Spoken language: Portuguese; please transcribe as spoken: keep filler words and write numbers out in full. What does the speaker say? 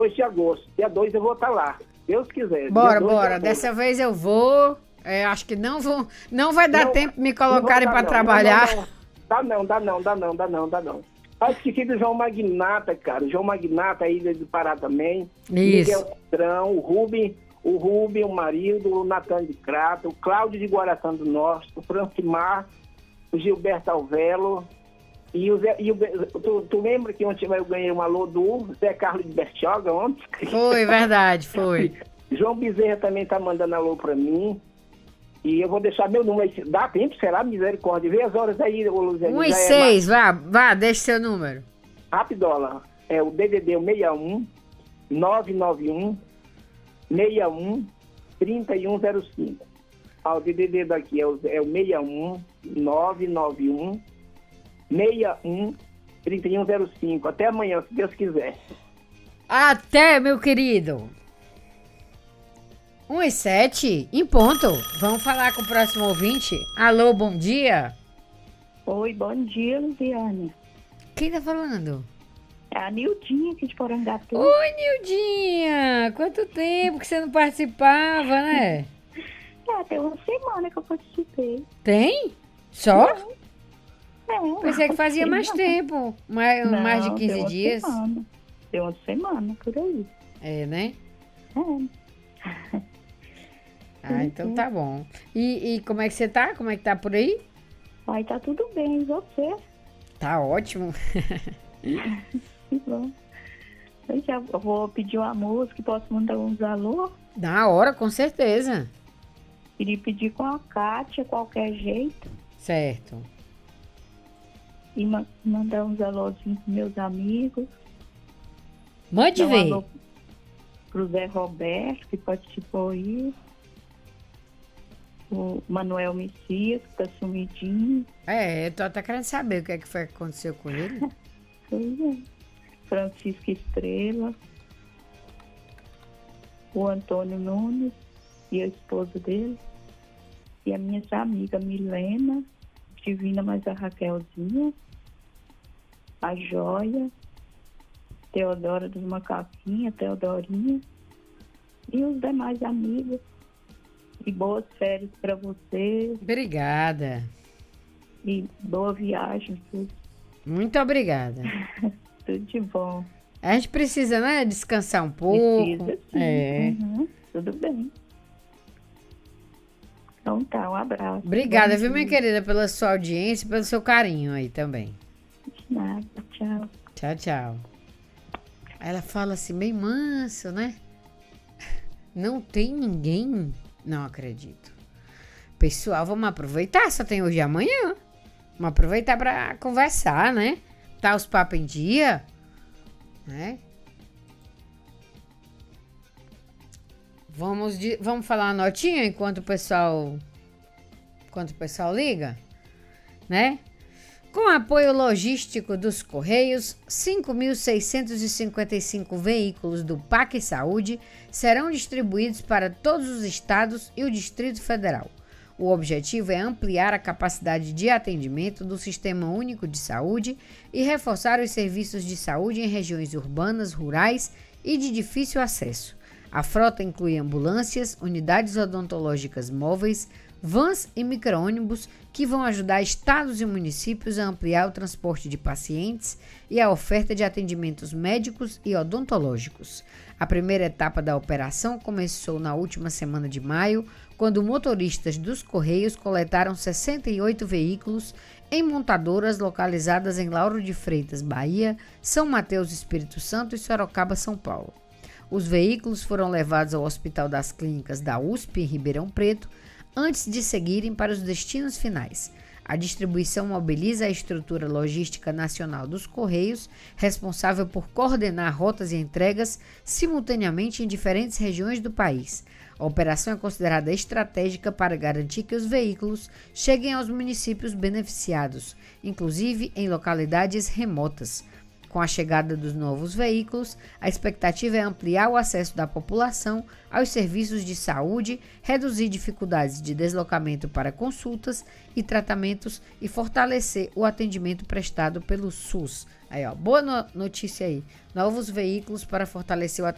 dois de agosto. Dia dois eu vou estar lá. Deus quiser. Bora, bora. Dessa vez eu vou. É, acho que não vou. Não vai dar não, tempo de me colocarem para trabalhar. Não, não, não. Dá não, dá não, dá não, dá não, dá não. Ah, esqueci do João Magnata, cara. O João Magnata, aí do Pará também. Isso. Miguel Pedrão, o Rubem, o Rubem, o marido, o Natan de Crato, o Cláudio de Guaraçã do Norte, o Francimar, o Gilberto Alvelo. E o Zé, e o, tu, tu lembra que ontem eu ganhei um alô do Zé Carlos de Bertioga ontem? Foi, verdade, foi. João Bezerra também tá mandando alô pra mim. E eu vou deixar meu número. Dá tempo? Será? Misericórdia. Vê as horas aí, ô Luziane. Um e seis, é vá, vá, deixa seu número. Rapidola. É o D D D sessenta e um, nove nove um, sessenta e um, trinta e um zero cinco. Ah, o D D D daqui é o, é o sessenta e um, nove nove um, sessenta e um, trinta e um zero cinco. Até amanhã, se Deus quiser. Até, meu querido. um e sete, em ponto. Vamos falar com o próximo ouvinte. Alô, bom dia. Oi, bom dia, Luziane. Quem tá falando? É a Nildinha aqui de Porangatu. Oi, Nildinha. Quanto tempo que você não participava, né? É, tem uma semana que eu participei. Tem? Só? É. É, Pensei que fazia mais tempo. Mais, não, mais de quinze tem uma dias. Semana. Tem uma semana, por aí. É, né? É. Ah, então tá bom. E, e como é que você tá? Como é que tá por aí? Ai, tá tudo bem. E você? Tá ótimo. Que bom. Eu já vou pedir uma música, posso mandar uns alô? Na hora, com certeza. Queria pedir com a Kátia, qualquer jeito. Certo. E ma- mandar uns alôzinhos pros meus amigos. Mande Dar um ver. alô pro Zé Roberto, que participou aí. O Manuel Messias, que tá sumidinho. É, eu tô até querendo saber o que é que foi que aconteceu com ele. Pois é. Francisco Estrela. O Antônio Nunes e a esposa dele. E a minha amiga Milena, Divina, mais a Raquelzinha. A Joia. Teodora dos Macaquinhos, Teodorinha. E os demais amigos. E boas férias para você. Obrigada. E boa viagem. Tudo, Muito obrigada. tudo de bom. A gente precisa, né, descansar um pouco. Precisa, sim. É. Uhum, tudo bem. Então tá, um abraço. Obrigada, Bom viu, minha dia. querida, pela sua audiência e pelo seu carinho aí também. De nada, tchau. Tchau, tchau. Aí ela fala assim, bem manso, né? Não tem ninguém? Não acredito. Pessoal, vamos aproveitar, só tem hoje e amanhã. Vamos aproveitar pra conversar, né? Tá os papos em dia, né? Vamos, de, vamos falar uma notinha enquanto o pessoal, enquanto o pessoal liga, né? Com apoio logístico dos Correios, cinco mil seiscentos e cinquenta e cinco veículos do P A C Saúde serão distribuídos para todos os estados e o Distrito Federal. O objetivo é ampliar a capacidade de atendimento do Sistema Único de Saúde e reforçar os serviços de saúde em regiões urbanas, rurais e de difícil acesso. A frota inclui ambulâncias, unidades odontológicas móveis, vans e micro-ônibus que vão ajudar estados e municípios a ampliar o transporte de pacientes e a oferta de atendimentos médicos e odontológicos. A primeira etapa da operação começou na última semana de maio, quando motoristas dos Correios coletaram sessenta e oito veículos em montadoras localizadas em Lauro de Freitas, Bahia, São Mateus, Espírito Santo e Sorocaba, São Paulo. Os veículos foram levados ao Hospital das Clínicas da U S P em Ribeirão Preto, antes de seguirem para os destinos finais. A distribuição mobiliza a estrutura logística nacional dos Correios, responsável por coordenar rotas e entregas simultaneamente em diferentes regiões do país. A operação é considerada estratégica para garantir que os veículos cheguem aos municípios beneficiados, inclusive em localidades remotas. Com a chegada dos novos veículos, a expectativa é ampliar o acesso da população aos serviços de saúde, reduzir dificuldades de deslocamento para consultas e tratamentos e fortalecer o atendimento prestado pelo SUS. Aí, ó, boa no- notícia aí. Novos veículos para fortalecer o atendimento